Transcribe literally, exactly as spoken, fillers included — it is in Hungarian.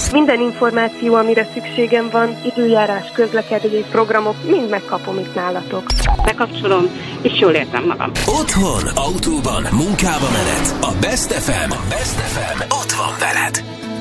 Minden információ, amire szükségem van, időjárás, közlekedés, programok, mind megkapom itt nálatok. Bekapcsolom, és jól érzem magam. Otthon, autóban, munkába menet. A Best ef em, a Best ef em ott van veled.